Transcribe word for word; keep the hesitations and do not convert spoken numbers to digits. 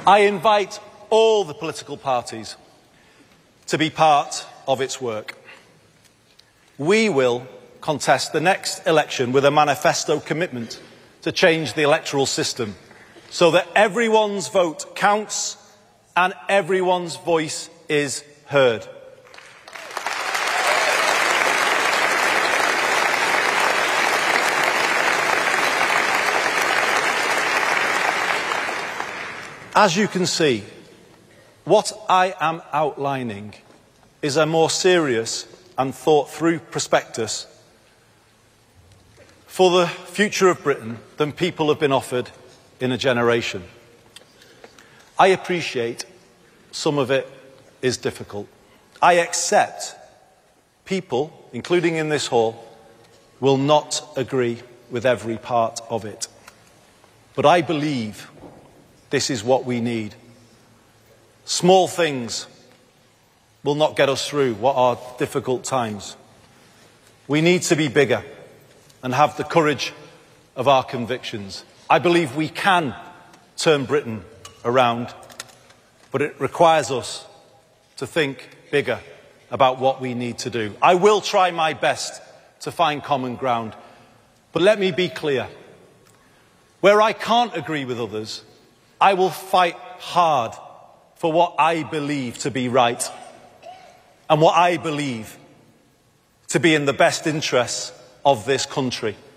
I invite all the political parties to be part of its work. We will contest the next election with a manifesto commitment to change the electoral system so that everyone's vote counts and everyone's voice is heard. As you can see, what I am outlining is a more serious and thought-through prospectus for the future of Britain than people have been offered in a generation. I appreciate some of it is difficult. I accept people, including in this hall, will not agree with every part of it. But I believe this is what we need. Small things will not get us through what are difficult times. We need to be bigger and have the courage of our convictions. I believe we can turn Britain around, but it requires us to think bigger about what we need to do. I will try my best to find common ground, but let me be clear. Where I can't agree with others, I will fight hard for what I believe to be right and what I believe to be in the best interests of this country.